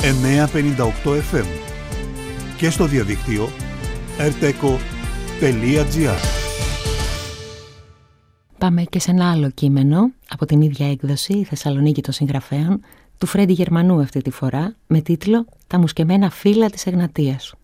958 FM και στο διαδίκτυο rteco.gr. Πάμε και σε ένα άλλο κείμενο από την ίδια έκδοση, η Θεσσαλονίκη των Συγγραφέων, του Φρέντι Γερμανού αυτή τη φορά, με τίτλο «Τα μουσκεμένα φύλλα της Εγνατίας».